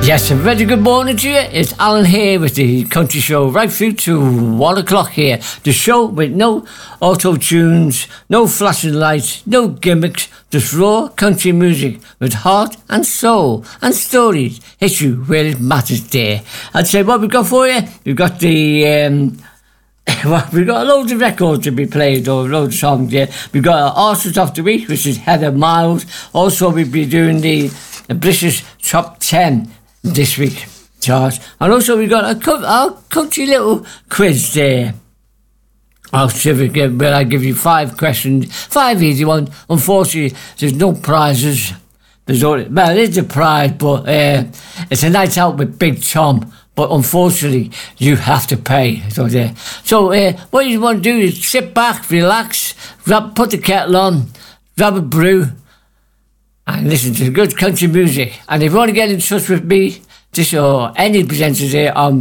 Yes, a very good morning to you. It's Alan here with the Country Show right through to 1 o'clock here. The show with no auto-tunes, no flashing lights, no gimmicks, just raw country music with heart and soul and stories. Hits you where it matters there. I'd say what we've got for you, we've got the... well, we've got loads of records to be played, or loads of songs there. We've got our Artist of the Week, which is Heather Miles. Also, we'll be doing the British Top 10 this week, Charles. And also, we've got our country little quiz there. I'll where I give you 5 questions, 5 easy ones. Unfortunately, there's no prizes. Well, it is a prize, but it's a night out with Big Tom. But unfortunately, you have to pay. So what you want to do is sit back, relax, put the kettle on, grab a brew, and listen to good country music. And if you want to get in touch with me, this or any presenters here, I'm